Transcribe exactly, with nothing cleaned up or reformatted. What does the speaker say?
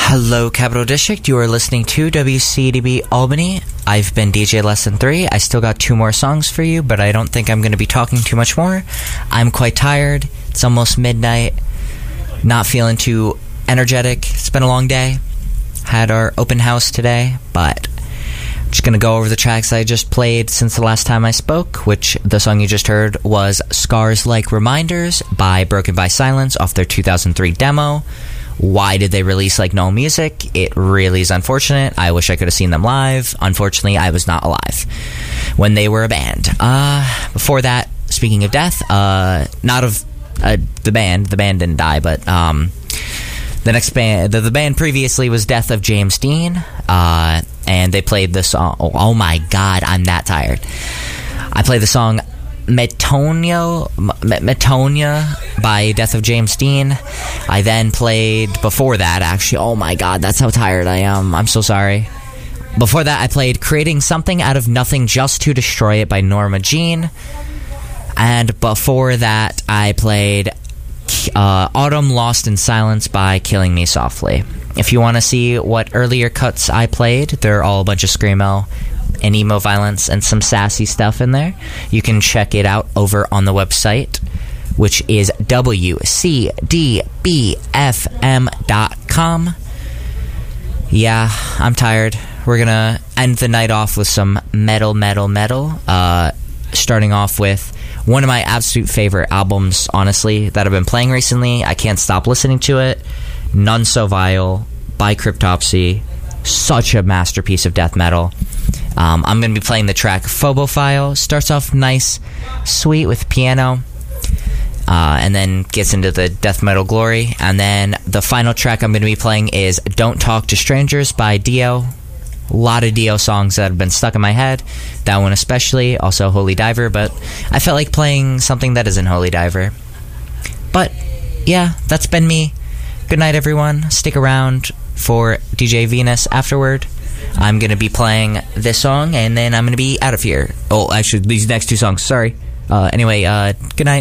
Hello, Capital District. You are listening to W C D B Albany. I've been D J Lesson three. I still got two more songs for you, but I don't think I'm going to be talking too much more. I'm quite tired. It's almost midnight. Not feeling too energetic. It's been a long day. Had our open house today, but I'm just going to go over the tracks I just played since the last time I spoke, which the song you just heard was Scars Like Reminders by Broken by Silence off their two thousand three demo. Why did they release like no music? It really is unfortunate. I wish I could have seen them live. Unfortunately, I was not alive when they were a band. Uh, before that, speaking of death, uh, not of uh, the band. The band didn't die, but um, the next band, the, the band previously was Death of James Dean, uh, and they played the song. Oh, oh my God, I'm that tired. I played the song Metonia, Metonia by Death of James Dean. I then played, before that, actually, oh my God, that's how tired I am. I'm so sorry. Before that, I played Creating Something Out of Nothing Just to Destroy It by Norma Jean. And before that, I played uh, Autumn Lost in Silence by Killing Me Softly. If you want to see what earlier cuts I played, they're all a bunch of screamo and emo violence and some sassy stuff in there. You can check it out over on the website, which is W C D B F M dot com. Yeah, I'm tired. We're gonna end the night off with some metal, metal, metal. Uh, starting off with one of my absolute favorite albums, honestly, that I've been playing recently. I can't stop listening to it. None So Vile by Cryptopsy. Such a masterpiece of death metal. Um, I'm going to be playing the track Phobophile. Starts off nice, sweet with piano, uh, and then gets into the death metal glory. And then the final track I'm going to be playing is Don't Talk to Strangers by Dio. A lot of Dio songs that have been stuck in my head. That one especially. Also Holy Diver, but I felt like playing something that isn't Holy Diver. But, yeah, that's been me. Good night, everyone. Stick around for D J Venus afterward. I'm going to be playing this song, and then I'm going to be out of here. Oh, actually, these next two songs. Sorry. Uh, anyway, uh, good night.